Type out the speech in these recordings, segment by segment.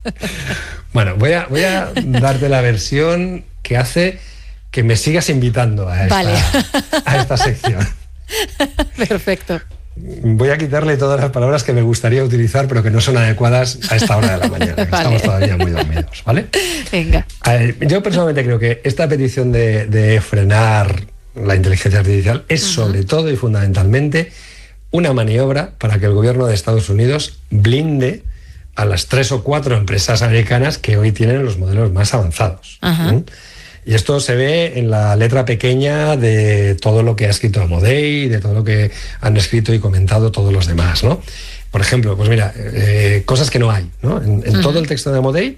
Bueno, voy a darte la versión que hace que me sigas invitando a esta sección. Perfecto. Voy a quitarle todas las palabras que me gustaría utilizar, pero que no son adecuadas a esta hora de la mañana, que estamos todavía muy dormidos, ¿vale? Venga. Yo personalmente creo que esta petición de frenar la inteligencia artificial es sobre todo y fundamentalmente una maniobra para que el gobierno de Estados Unidos blinde a las 3 o 4 empresas americanas que hoy tienen los modelos más avanzados. Y esto se ve en la letra pequeña de todo lo que ha escrito Amodei, de todo lo que han escrito y comentado todos los demás, ¿no? Por ejemplo, pues mira, cosas que no hay, ¿no? En todo el texto de Amodei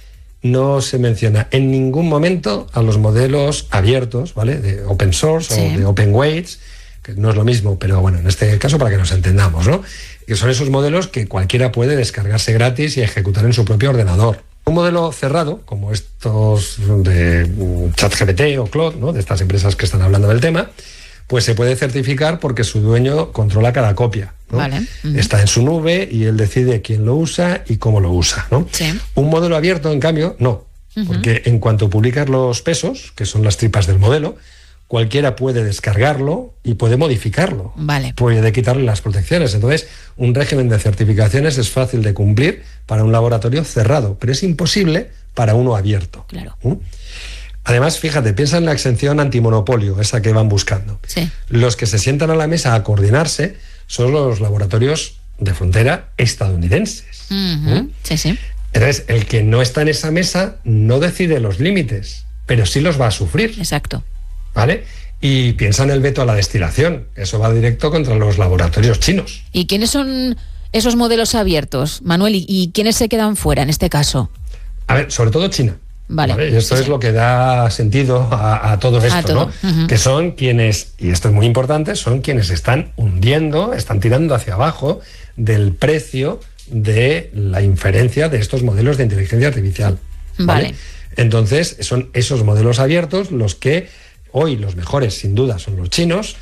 no se menciona en ningún momento a los modelos abiertos, ¿vale? De open source o de open weights, que no es lo mismo, pero bueno, en este caso para que nos entendamos, ¿no? Que son esos modelos que cualquiera puede descargarse gratis y ejecutar en su propio ordenador. Un modelo cerrado, como estos de ChatGPT o Claude, ¿no? De estas empresas que están hablando del tema, pues se puede certificar porque su dueño controla cada copia, ¿no? Vale. Está en su nube y él decide quién lo usa y cómo lo usa, ¿no? Sí. Un modelo abierto, en cambio, no. Porque en cuanto publicas los pesos, que son las tripas del modelo, cualquiera puede descargarlo y puede modificarlo. Vale. Puede quitarle las protecciones. Entonces, un régimen de certificaciones es fácil de cumplir para un laboratorio cerrado, pero es imposible para uno abierto. Claro. Además, fíjate, piensa en la exención antimonopolio, esa que van buscando. Sí. Los que se sientan a la mesa a coordinarse son los laboratorios de frontera estadounidenses. Sí, sí. Entonces, el que no está en esa mesa no decide los límites, pero sí los va a sufrir. Exacto. ¿Vale? Y piensa en el veto a la destilación. Eso va directo contra los laboratorios chinos. ¿Y quiénes son esos modelos abiertos, Manuel? ¿Y quiénes se quedan fuera en este caso? A ver, sobre todo China. Vale. Y esto es lo que da sentido a todo esto, ¿no? Que son quienes, y esto es muy importante, son quienes están hundiendo, están tirando hacia abajo del precio de la inferencia de estos modelos de inteligencia artificial. ¿Vale? Entonces, son esos modelos abiertos los que hoy los mejores, sin duda, son los chinos,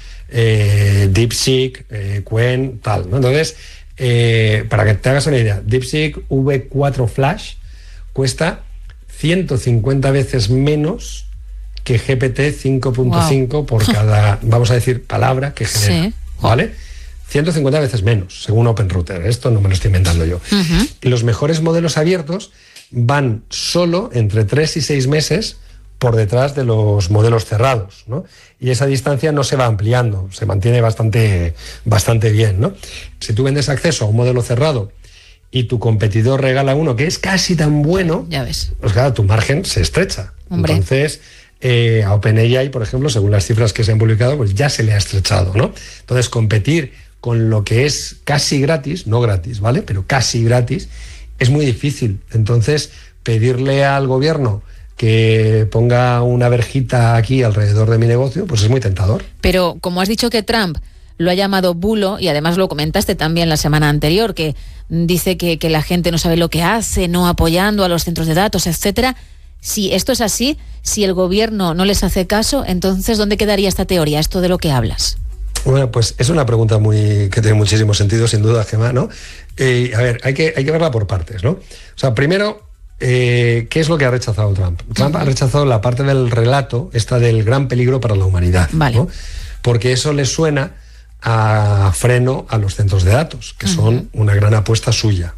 DeepSeek, Qwen, tal, ¿no? Entonces, para que te hagas una idea, DeepSeek V4 Flash cuesta 150 veces menos que GPT 5.5 por cada, vamos a decir, palabra que genera, ¿vale? 150 veces menos, según OpenRouter. Esto no me lo estoy inventando yo. Y los mejores modelos abiertos van solo entre 3 y 6 meses por detrás de los modelos cerrados, ¿no? Y esa distancia no se va ampliando, se mantiene bastante bien, ¿no? Si tú vendes acceso a un modelo cerrado y tu competidor regala uno que es casi tan bueno, ya ves, pues claro, tu margen se estrecha. Hombre. Entonces, a OpenAI, por ejemplo, según las cifras que se han publicado, pues ya se le ha estrechado, ¿no? Entonces, competir con lo que es casi gratis, no gratis, ¿vale? Pero casi gratis, es muy difícil. Entonces, pedirle al gobierno que ponga una verjita aquí alrededor de mi negocio, pues es muy tentador. Pero como has dicho que Trump lo ha llamado bulo, y además lo comentaste también la semana anterior, que dice que la gente no sabe lo que hace, no apoyando a los centros de datos, etcétera. Si esto es así, si el gobierno no les hace caso, entonces ¿dónde quedaría esta teoría, esto de lo que hablas? Bueno, pues es una pregunta que tiene muchísimo sentido, sin duda, Gemma, ¿no? A ver, hay que verla por partes, ¿no? O sea, primero, ¿qué es lo que ha rechazado Trump? Trump ha rechazado la parte del relato, esta del gran peligro para la humanidad, vale, ¿no? Porque eso le suena a freno a los centros de datos, que son una gran apuesta suya.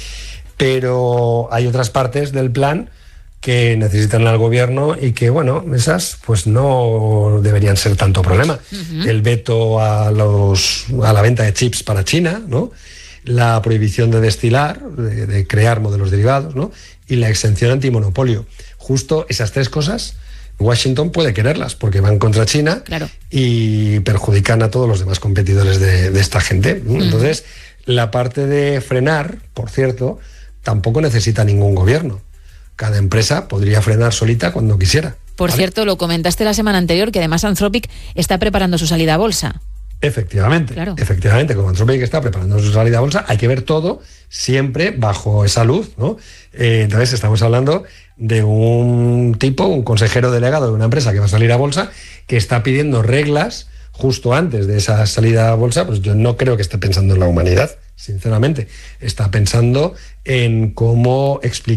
Pero hay otras partes del plan que necesitan al gobierno y que, bueno, esas pues no deberían ser tanto problema. El veto a la venta de chips para China, ¿no? La prohibición de destilar, de crear modelos derivados, ¿no? Y la exención antimonopolio. Justo esas tres cosas Washington puede quererlas porque van contra China, claro, y perjudican a todos los demás competidores de esta gente. Entonces, la parte de frenar, por cierto, tampoco necesita ningún gobierno. Cada empresa podría frenar solita cuando quisiera. Por cierto, lo comentaste la semana anterior, que además Anthropic está preparando su salida a bolsa. Efectivamente, claro, efectivamente, como Anthropic está preparando su salida a bolsa, hay que ver todo siempre bajo esa luz, ¿no? Entonces estamos hablando de un consejero delegado de una empresa que va a salir a bolsa, que está pidiendo reglas justo antes de esa salida a bolsa. Pues yo no creo que esté pensando en la humanidad, sinceramente. Está pensando en cómo explicar